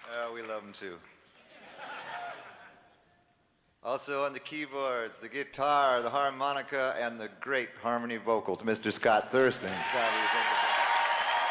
We love him too. Also on the keyboards, the guitar, the harmonica, and the great harmony vocals, Mr. Scott Thurston. Scott,